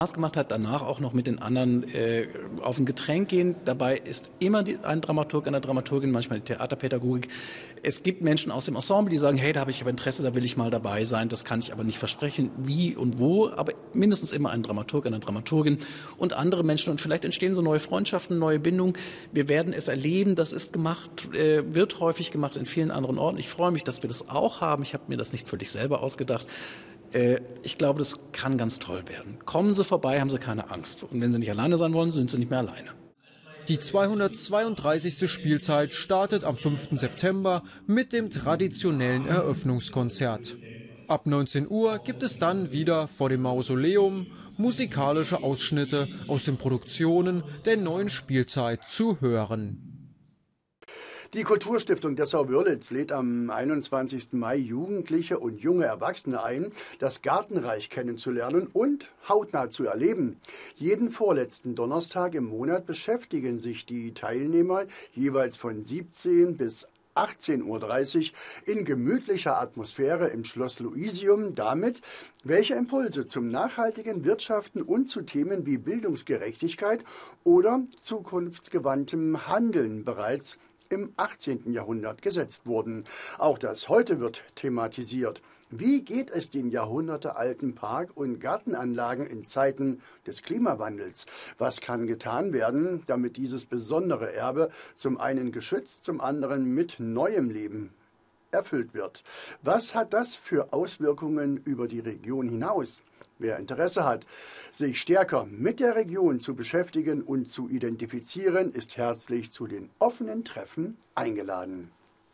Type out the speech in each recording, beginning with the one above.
Spaß gemacht hat, danach auch noch mit den anderen auf ein Getränk gehen. Dabei ist immer ein Dramaturg, eine Dramaturgin, manchmal die Theaterpädagogik. Es gibt Menschen aus dem Ensemble, die sagen, hey, da habe ich aber Interesse, da will ich mal dabei sein. Das kann ich aber nicht versprechen, wie und wo. Aber mindestens immer ein Dramaturg, eine Dramaturgin und andere Menschen. Und vielleicht entstehen so neue Freundschaften, neue Bindungen. Wir werden es erleben. Das ist gemacht, wird häufig gemacht in vielen anderen Orten. Ich freue mich, dass wir das auch haben. Ich habe mir das nicht völlig selber ausgedacht. Ich glaube, das kann ganz toll werden. Kommen Sie vorbei, haben Sie keine Angst. Und wenn Sie nicht alleine sein wollen, sind Sie nicht mehr alleine. Die 232. Spielzeit startet am 5. September mit dem traditionellen Eröffnungskonzert. Ab 19 Uhr gibt es dann wieder vor dem Mausoleum musikalische Ausschnitte aus den Produktionen der neuen Spielzeit zu hören. Die Kulturstiftung Dessau-Wörlitz lädt am 21. Mai Jugendliche und junge Erwachsene ein, das Gartenreich kennenzulernen und hautnah zu erleben. Jeden vorletzten Donnerstag im Monat beschäftigen sich die Teilnehmer jeweils von 17 bis 18:30 Uhr in gemütlicher Atmosphäre im Schloss Luisium damit, welche Impulse zum nachhaltigen Wirtschaften und zu Themen wie Bildungsgerechtigkeit oder zukunftsgewandtem Handeln bereits im 18. Jahrhundert gesetzt wurden. Auch das Heute wird thematisiert. Wie geht es den jahrhundertealten Park- und Gartenanlagen in Zeiten des Klimawandels? Was kann getan werden, damit dieses besondere Erbe zum einen geschützt, zum anderen mit neuem Leben erfüllt wird? Was hat das für Auswirkungen über die Region hinaus? Wer Interesse hat, sich stärker mit der Region zu beschäftigen und zu identifizieren, ist herzlich zu den offenen Treffen eingeladen.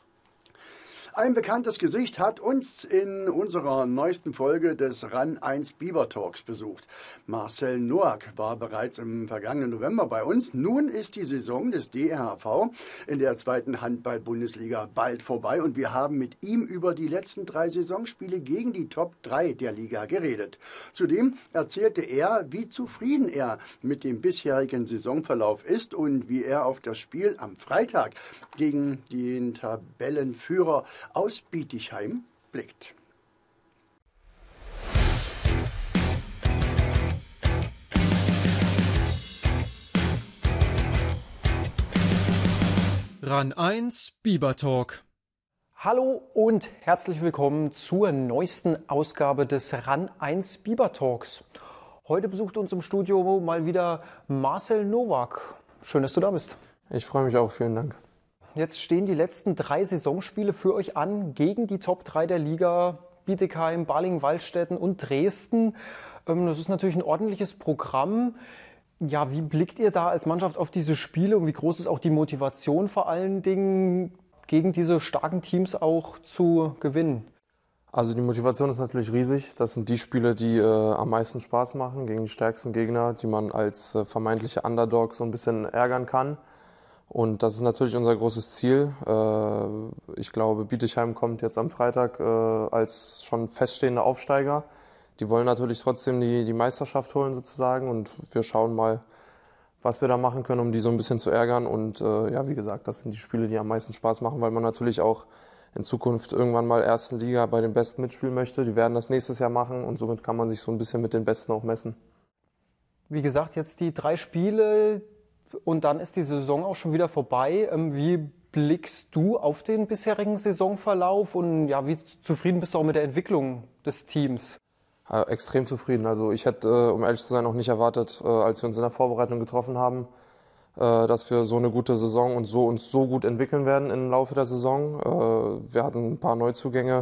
Ein bekanntes Gesicht hat uns in unserer neuesten Folge des RAN 1 Biber Talks besucht. Marcel Noack war bereits im vergangenen November bei uns. Nun ist die Saison des DRHV in der zweiten Handball-Bundesliga bald vorbei und wir haben mit ihm über die letzten 3 Saisonspiele gegen die Top 3 der Liga geredet. Zudem erzählte er, wie zufrieden er mit dem bisherigen Saisonverlauf ist und wie er auf das Spiel am Freitag gegen den Tabellenführer aus Bietigheim blickt. RAN 1 Biber Talk. Hallo und herzlich willkommen zur neuesten Ausgabe des RAN 1 Biber Talks. Heute besucht uns im Studio mal wieder Marcel Noack. Schön, dass du da bist. Ich freue mich auch, vielen Dank. Jetzt stehen die letzten 3 Saisonspiele für euch an gegen die Top 3 der Liga, Bietigheim, Balingen-Waldstätten und Dresden. Das ist natürlich ein ordentliches Programm. Ja, wie blickt ihr da als Mannschaft auf diese Spiele und wie groß ist auch die Motivation vor allen Dingen, gegen diese starken Teams auch zu gewinnen? Also die Motivation ist natürlich riesig. Das sind die Spiele, die am meisten Spaß machen, gegen die stärksten Gegner, die man als vermeintliche Underdog so ein bisschen ärgern kann. Und das ist natürlich unser großes Ziel. Ich glaube, Bietigheim kommt jetzt am Freitag als schon feststehender Aufsteiger. Die wollen natürlich trotzdem die Meisterschaft holen sozusagen und wir schauen mal, was wir da machen können, um die so ein bisschen zu ärgern. Und ja, wie gesagt, das sind die Spiele, die am meisten Spaß machen, weil man natürlich auch in Zukunft irgendwann mal ersten Liga bei den Besten mitspielen möchte. Die werden das nächstes Jahr machen und somit kann man sich so ein bisschen mit den Besten auch messen. Wie gesagt, jetzt die 3 Spiele und dann ist die Saison auch schon wieder vorbei. Wie blickst du auf den bisherigen Saisonverlauf und ja, wie zufrieden bist du auch mit der Entwicklung des Teams? Extrem zufrieden. Also ich hätte, um ehrlich zu sein, auch nicht erwartet, als wir uns in der Vorbereitung getroffen haben, dass wir so eine gute Saison und uns so gut entwickeln werden im Laufe der Saison. Wir hatten ein paar Neuzugänge,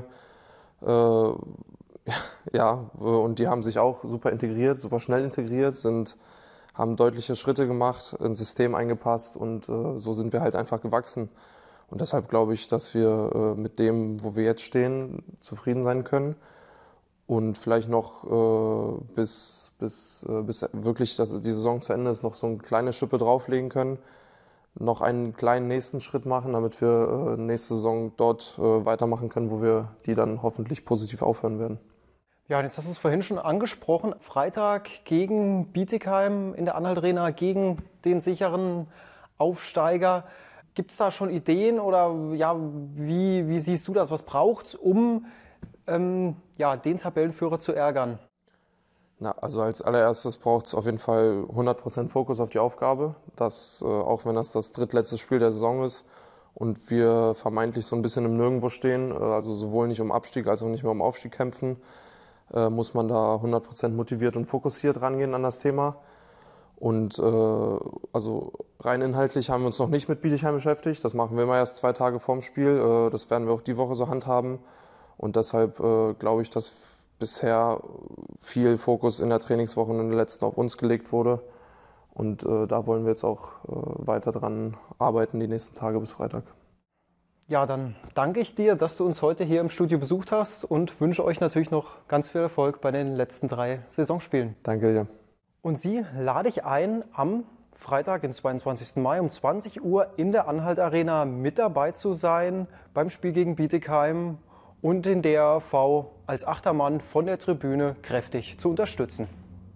ja, und die haben sich auch super integriert, super schnell integriert, haben deutliche Schritte gemacht, ins System eingepasst und so sind wir halt einfach gewachsen. Und deshalb glaube ich, dass wir mit dem, wo wir jetzt stehen, zufrieden sein können und vielleicht noch bis wirklich die Saison zu Ende ist, noch so eine kleine Schippe drauflegen können, noch einen kleinen nächsten Schritt machen, damit wir nächste Saison dort weitermachen können, wo wir die dann hoffentlich positiv aufhören werden. Ja, und jetzt hast du es vorhin schon angesprochen. Freitag gegen Bietigheim in der Anhalt Arena, gegen den sicheren Aufsteiger. Gibt es da schon Ideen oder ja, wie siehst du das? Was braucht es, um den Tabellenführer zu ärgern? Na, also als allererstes braucht es auf jeden Fall 100% Fokus auf die Aufgabe, dass auch wenn das drittletzte Spiel der Saison ist und wir vermeintlich so ein bisschen im Nirgendwo stehen, also sowohl nicht um Abstieg als auch nicht mehr um Aufstieg kämpfen, muss man da 100% motiviert und fokussiert rangehen an das Thema. Und also rein inhaltlich haben wir uns noch nicht mit Bietigheim beschäftigt. Das machen wir immer erst 2 Tage vorm Spiel. Das werden wir auch die Woche so handhaben. Und deshalb glaube ich, dass bisher viel Fokus in der Trainingswoche und in der letzten auf uns gelegt wurde. Und da wollen wir jetzt auch weiter dran arbeiten die nächsten Tage bis Freitag. Ja, dann danke ich dir, dass du uns heute hier im Studio besucht hast und wünsche euch natürlich noch ganz viel Erfolg bei den letzten 3 Saisonspielen. Danke dir. Und Sie lade ich ein, am Freitag, den 22. Mai um 20 Uhr in der Anhalt Arena mit dabei zu sein beim Spiel gegen Bietigheim und den DRV als Achtermann von der Tribüne kräftig zu unterstützen.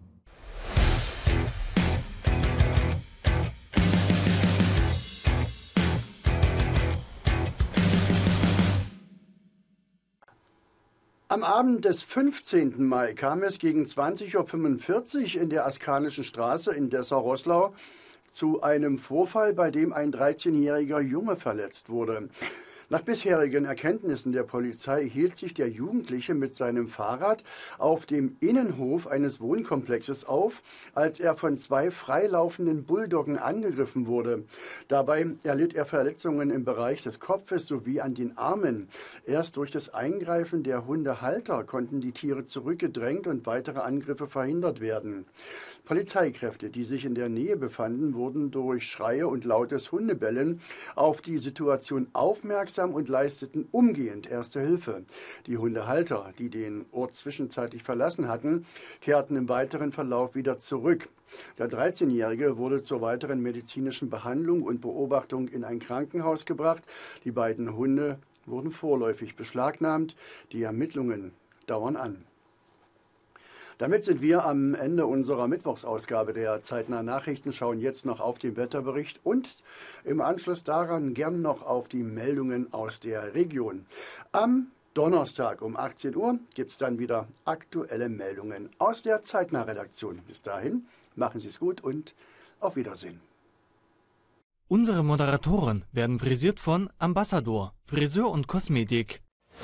Am Abend des 15. Mai kam es gegen 20:45 Uhr in der Askanischen Straße in Dessau-Roßlau zu einem Vorfall, bei dem ein 13-jähriger Junge verletzt wurde. Nach bisherigen Erkenntnissen der Polizei hielt sich der Jugendliche mit seinem Fahrrad auf dem Innenhof eines Wohnkomplexes auf, als er von 2 freilaufenden Bulldoggen angegriffen wurde. Dabei erlitt er Verletzungen im Bereich des Kopfes sowie an den Armen. Erst durch das Eingreifen der Hundehalter konnten die Tiere zurückgedrängt und weitere Angriffe verhindert werden. Polizeikräfte, die sich in der Nähe befanden, wurden durch Schreie und lautes Hundebellen auf die Situation aufmerksam und leisteten umgehend Erste Hilfe. Die Hundehalter, die den Ort zwischenzeitlich verlassen hatten, kehrten im weiteren Verlauf wieder zurück. Der 13-Jährige wurde zur weiteren medizinischen Behandlung und Beobachtung in ein Krankenhaus gebracht. Die beiden Hunde wurden vorläufig beschlagnahmt. Die Ermittlungen dauern an. Damit sind wir am Ende unserer Mittwochsausgabe der Zeitnah Nachrichten, schauen jetzt noch auf den Wetterbericht und im Anschluss daran gern noch auf die Meldungen aus der Region. Am Donnerstag um 18 Uhr gibt es dann wieder aktuelle Meldungen aus der Zeitnah-Redaktion. Bis dahin, machen Sie es gut und auf Wiedersehen. Unsere Moderatoren werden frisiert von Ambassador, Friseur und Kosmetik.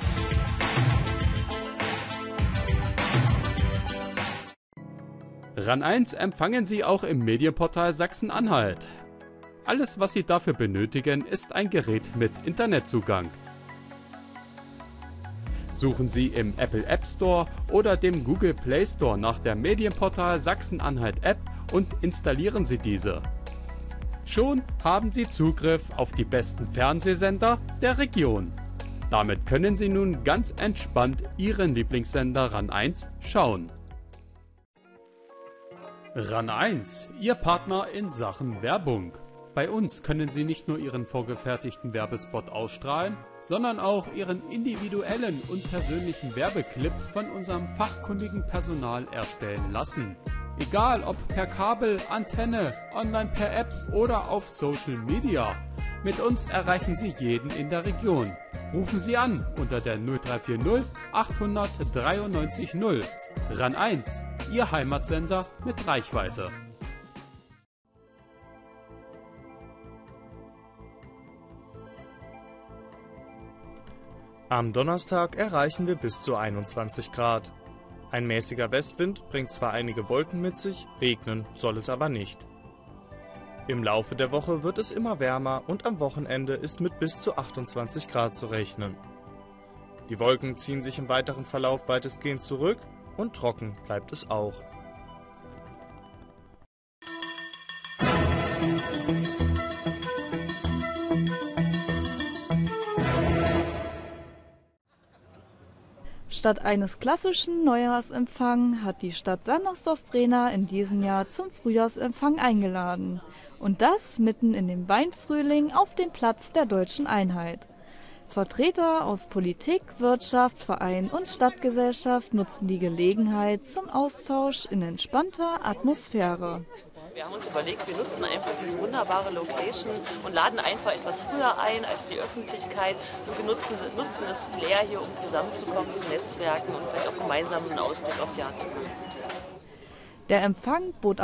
RAN 1 empfangen Sie auch im Medienportal Sachsen-Anhalt. Alles, was Sie dafür benötigen, ist ein Gerät mit Internetzugang. Suchen Sie im Apple App Store oder dem Google Play Store nach der Medienportal Sachsen-Anhalt App und installieren Sie diese. Schon haben Sie Zugriff auf die besten Fernsehsender der Region. Damit können Sie nun ganz entspannt Ihren Lieblingssender RAN 1 schauen. RAN 1, Ihr Partner in Sachen Werbung. Bei uns können Sie nicht nur Ihren vorgefertigten Werbespot ausstrahlen, sondern auch Ihren individuellen und persönlichen Werbeclip von unserem fachkundigen Personal erstellen lassen. Egal ob per Kabel, Antenne, online per App oder auf Social Media. Mit uns erreichen Sie jeden in der Region. Rufen Sie an unter der 0340 800 93 0. RAN 1, Ihr Heimatsender mit Reichweite. Am Donnerstag erreichen wir bis zu 21 Grad. Ein mäßiger Westwind bringt zwar einige Wolken mit sich, regnen soll es aber nicht. Im Laufe der Woche wird es immer wärmer und am Wochenende ist mit bis zu 28 Grad zu rechnen. Die Wolken ziehen sich im weiteren Verlauf weitestgehend zurück und trocken bleibt es auch. Statt eines klassischen Neujahrsempfangs hat die Stadt Sandersdorf-Brena in diesem Jahr zum Frühjahrsempfang eingeladen. Und das mitten in dem Weinfrühling auf dem Platz der Deutschen Einheit. Vertreter aus Politik, Wirtschaft, Verein und Stadtgesellschaft nutzen die Gelegenheit zum Austausch in entspannter Atmosphäre. Wir haben uns überlegt, wir nutzen einfach diese wunderbare Location und laden einfach etwas früher ein als die Öffentlichkeit. Und wir nutzen das Flair hier, um zusammenzukommen, zu netzwerken und vielleicht auch gemeinsam einen Ausblick aufs Jahr zu machen. Der Empfang bot